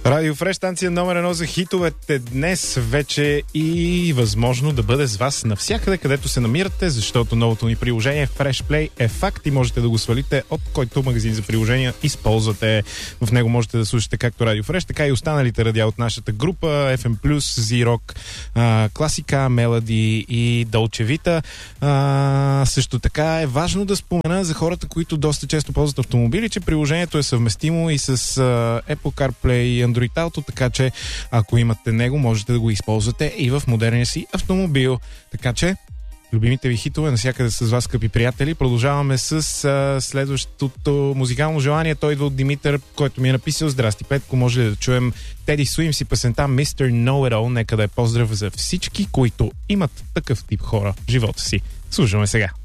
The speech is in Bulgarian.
Радио Фреш, станция номер 1 за хитовете днес вече и възможно да бъде с вас навсякъде, където се намирате, защото новото ни приложение Fresh Play е факт и можете да го свалите от който магазин за приложения използвате. В него можете да слушате както Радио Фреш, така и останалите радиа от нашата група FM+, Z-Rock, Класика, Мелоди и Dolce Vita. Също така е важно да спомена за хората, които доста често ползват автомобили, че приложението е съвместимо и с Apple CarPlay и Android Auto, така че ако имате него, можете да го използвате и в модерния си автомобил. Така че, любимите ви хитове навсякъде с вас, скъпи приятели. Продължаваме с следващото музикално желание. Той идва от Димитър, който ми е написал: здрасти, Петко, може ли да чуем Теди Суимс и песента Mr. Know-It-All? Нека да е поздрав за всички, които имат такъв тип хора в живота си. Слушаме сега.